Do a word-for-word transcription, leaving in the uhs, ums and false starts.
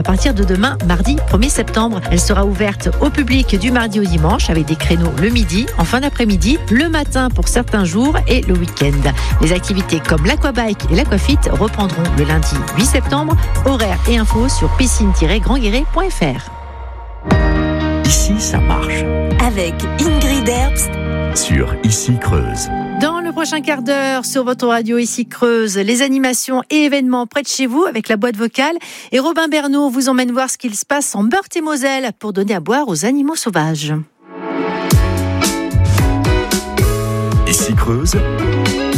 partir de demain, mardi premier septembre. Elle sera ouverte au public du mardi au dimanche avec des créneaux le midi, en fin d'après-midi, le matin pour certains jours et le week-end. Les activités comme l'aquabike et l'aquafit reprendront le lundi huit septembre. Horaires et infos sur piscine tiret grand guéret point f r. Ici, ça marche. Avec Ingrid Herbst sur Ici Creuse. Dans le prochain quart d'heure, sur votre radio Ici Creuse, les animations et événements près de chez vous avec la boîte vocale. Et Robin Bernot vous emmène voir ce qu'il se passe en Meurthe-et-Moselle pour donner à boire aux animaux sauvages. Ici Creuse.